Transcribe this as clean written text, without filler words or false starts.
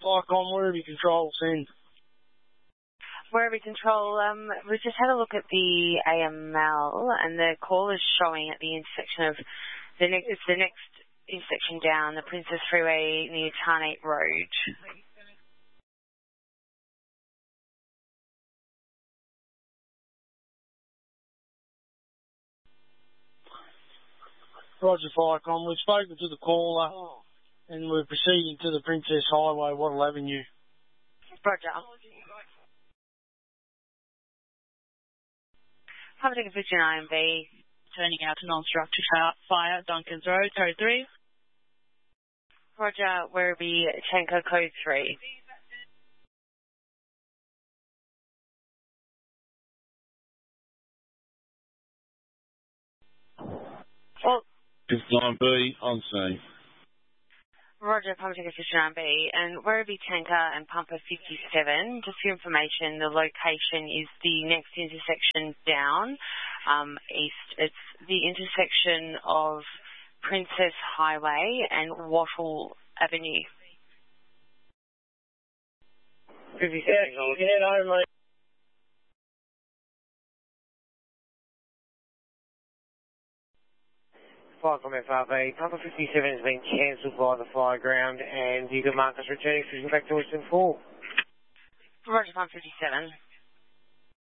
Flycom, Werribee Control, send. Werribee Control, we just had a look at the AML, and the call is showing at the intersection of it's the next intersection down, the Princess Freeway near Tarnate Road. Roger, Flycom. We've spoken to the caller, and we're proceeding to the Princess Highway, Wattle Avenue. Roger. Public Vision IMV. Turning out to non-structured fire, Duncans Road, code 3. Roger, Werribee Tango, code 3. Well, 59B, on scene. Roger, Public Vision IMV, and Werribee Tanker and Pumper 57. Just for your information, the location is the next intersection down, east. It's the intersection of Princess Highway and Wattle Avenue. 57. Yeah, no, mate. Flycom FRV, Pumper 57 has been cancelled by the fire ground, and you can mark us returning back to Western 4. Roger, Pumper 57.